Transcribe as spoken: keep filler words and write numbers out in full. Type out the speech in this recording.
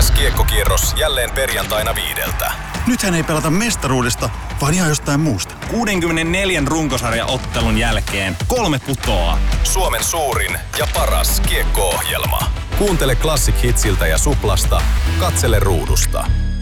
Paras kiekkokierros jälleen perjantaina viideltä. Nythän ei pelata mestaruudesta, vaan ihan jostain muusta. kuudenkymmenenneljän runkosarjaottelun jälkeen kolme putoaa. Suomen suurin ja paras kiekko-ohjelma. Kuuntele Classic Hitsiltä ja Suplasta. Katsele ruudusta.